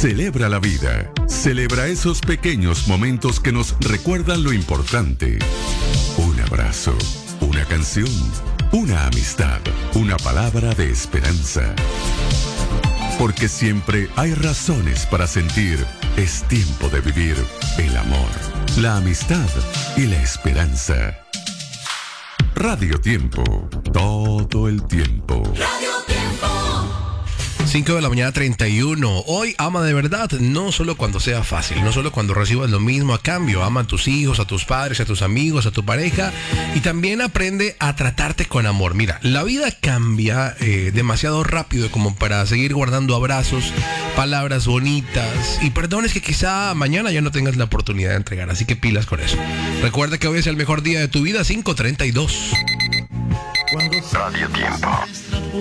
Celebra la vida. Celebra esos pequeños momentos que nos recuerdan lo importante. Un abrazo, una canción, una amistad, una palabra de esperanza. Porque siempre hay razones para sentir. Es tiempo de vivir el amor, la amistad y la esperanza. Radio Tiempo, todo el tiempo. Radio Tiempo. 5 de la mañana 31. Hoy ama de verdad, no solo cuando sea fácil, no solo cuando recibas lo mismo a cambio. Ama a tus hijos, a tus padres, a tus amigos, a tu pareja, y también aprende a tratarte con amor. Mira, la vida cambia demasiado rápido como para seguir guardando abrazos, palabras bonitas y perdones que quizá mañana ya no tengas la oportunidad de entregar. Así que pilas con eso. Recuerda que hoy es el mejor día de tu vida. 5:32. Radio Tiempo.